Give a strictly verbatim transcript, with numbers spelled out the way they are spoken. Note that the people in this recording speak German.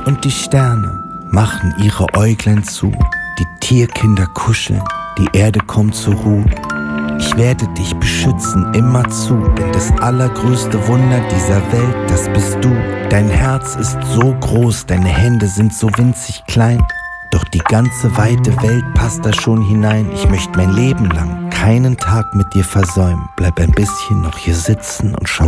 Und die Sterne machen ihre Äuglein zu. Die Tierkinder kuscheln, die Erde kommt zur Ruhe. Ich werde dich beschützen, immerzu, denn das allergrößte Wunder dieser Welt, das bist du. Dein Herz ist so groß, deine Hände sind so winzig klein. Doch die ganze weite Welt passt da schon hinein. Ich möchte mein Leben lang keinen Tag mit dir versäumen. Bleib ein bisschen noch hier sitzen und schau